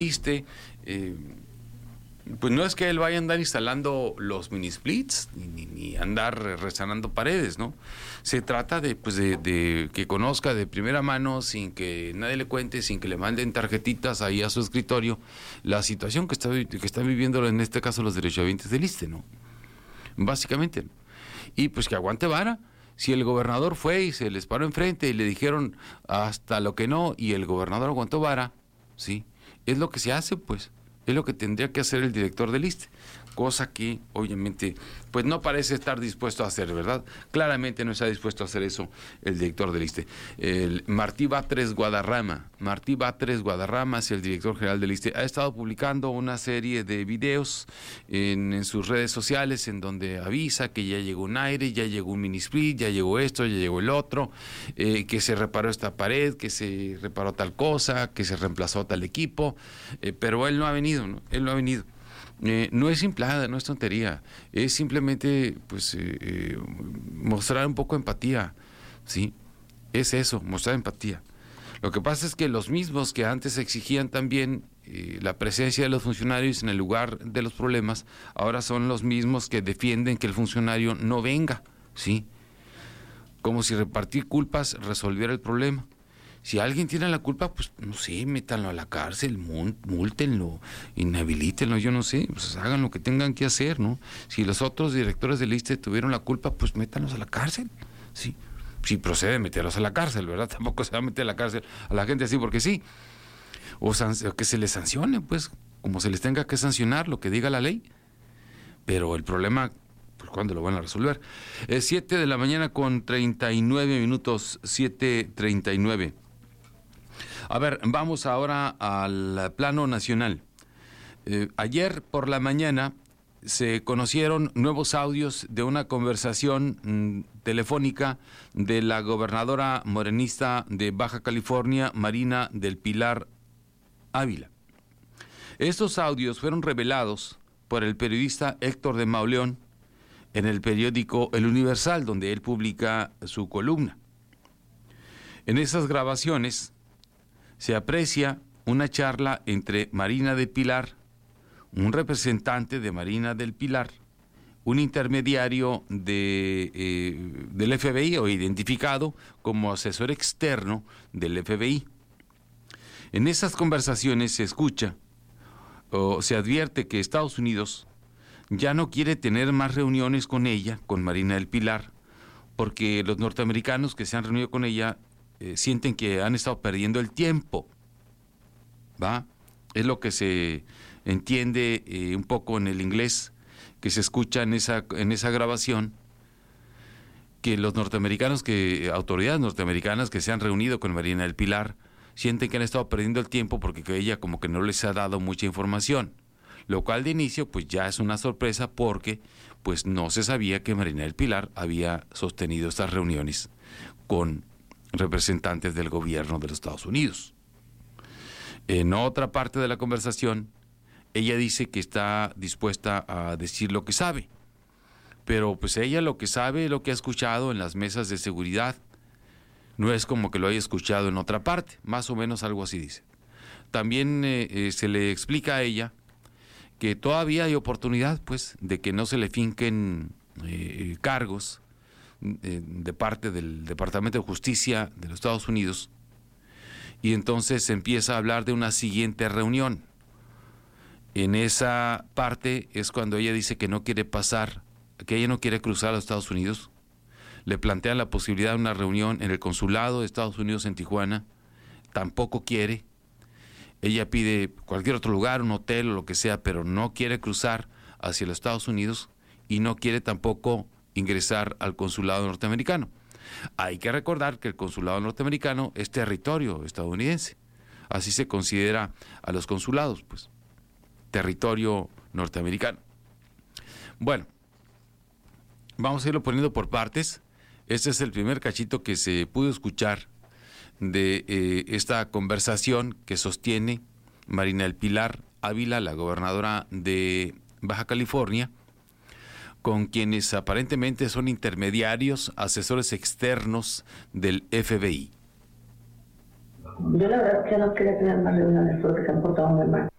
Liste, pues no es que él vaya a andar instalando los mini splits ni andar resanando paredes, ¿no? Se trata de que conozca de primera mano, sin que nadie le cuente, sin que le manden tarjetitas ahí a su escritorio, la situación que están viviendo en este caso los derechohabientes del ISSSTE, ¿no? Básicamente. Y pues que aguante vara. Si el gobernador fue y se les paró enfrente y le dijeron hasta lo que no, y el gobernador aguantó vara, sí, es lo que se hace, pues. Es lo que tendría que hacer el director del ISSSTE, cosa que obviamente pues no parece estar dispuesto a hacer, ¿verdad? Claramente no está dispuesto a hacer eso el director del ISSSTE. Martí Batres Guadarrama es el director general del ISSSTE, ha estado publicando una serie de videos en sus redes sociales en donde avisa que ya llegó un aire, ya llegó un mini split, ya llegó esto, ya llegó el otro, que se reparó esta pared, que se reparó tal cosa, que se reemplazó tal equipo, pero él no ha venido, ¿no? Él no ha venido. No es simplada, no es tontería, es simplemente pues mostrar un poco de empatía, ¿sí? Es eso, mostrar empatía. Lo que pasa es que los mismos que antes exigían también la presencia de los funcionarios en el lugar de los problemas, ahora son los mismos que defienden que el funcionario no venga, ¿sí? Como si repartir culpas resolviera el problema. Si alguien tiene la culpa, pues no sé, métanlo a la cárcel, múltenlo, inhabilítenlo, yo no sé, pues hagan lo que tengan que hacer, ¿no? Si los otros directores del ISSSTE tuvieron la culpa, pues métanlos a la cárcel, sí. Si procede meterlos a la cárcel, ¿verdad? Tampoco se va a meter a la cárcel a la gente así porque sí. O que se les sancione, pues, como se les tenga que sancionar lo que diga la ley. Pero el problema, pues, ¿cuándo lo van a resolver? Es 7 de la mañana con 39 minutos, 7:39. A ver, vamos ahora al plano nacional. Ayer por la mañana se conocieron nuevos audios de una conversación telefónica de la gobernadora morenista de Baja California, Marina del Pilar Ávila. Estos audios fueron revelados por el periodista Héctor de Mauleón en el periódico El Universal, donde él publica su columna. En esas grabaciones se aprecia una charla entre Marina del Pilar, un representante de Marina del Pilar, un intermediario del FBI o identificado como asesor externo del FBI. En esas conversaciones se escucha o se advierte que Estados Unidos ya no quiere tener más reuniones con ella, con Marina del Pilar, porque los norteamericanos que se han reunido con ella sienten que han estado perdiendo el tiempo, ¿va? Es lo que se entiende un poco en el inglés, que se escucha en esa grabación, que los norteamericanos, autoridades norteamericanas que se han reunido con Marina del Pilar, sienten que han estado perdiendo el tiempo porque ella como que no les ha dado mucha información, lo cual de inicio pues ya es una sorpresa porque pues no se sabía que Marina del Pilar había sostenido estas reuniones con representantes del gobierno de los Estados Unidos. En otra parte de la conversación, ella dice que está dispuesta a decir lo que sabe, pero pues ella lo que sabe, lo que ha escuchado en las mesas de seguridad, no es como que lo haya escuchado en otra parte, más o menos algo así dice. También se le explica a ella que todavía hay oportunidad, pues, de que no se le finquen cargos de parte del Departamento de Justicia de los Estados Unidos, y entonces se empieza a hablar de una siguiente reunión. En esa parte es cuando ella dice que no quiere pasar, que ella no quiere cruzar a los Estados Unidos. Le plantean la posibilidad de una reunión en el consulado de Estados Unidos en Tijuana, tampoco quiere. Ella pide cualquier otro lugar, un hotel o lo que sea, pero no quiere cruzar hacia los Estados Unidos y no quiere tampoco ingresar al consulado norteamericano. Hay que recordar que el consulado norteamericano es territorio estadounidense. Así se considera a los consulados, pues, territorio norteamericano. Bueno, vamos a irlo poniendo por partes. Este es el primer cachito que se pudo escuchar de esta conversación que sostiene Marina del Pilar Ávila, la gobernadora de Baja California, con quienes aparentemente son intermediarios, asesores externos del FBI. Yo la verdad que no quería tener más reuniones porque se han portado muy mal.